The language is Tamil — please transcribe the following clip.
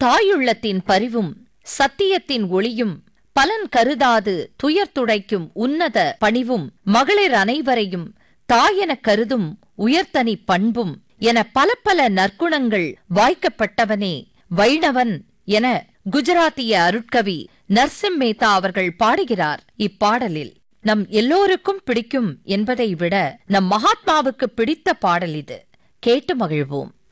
தாயுள்ளத்தின் பரிவும் சத்தியத்தின் ஒளியும் பலன் கருதாது துயர் துடைக்கும் உன்னத பணிவும் மகளிர் அனைவரையும் தாயெனக் கருதும் உயர்தனி பண்பும் என பல பல நற்குணங்கள் வாய்க்கப்பட்டவனே வைணவன் என குஜராத்திய அருட்கவி நர்சிம் மேத்தா அவர்கள் பாடுகிறார். இப்பாடலில் நம் எல்லோருக்கும் பிடிக்கும் என்பதை விட நம் மகாத்மாவுக்கு பிடித்த பாடல் இது. கேட்டு மகிழ்வோம்.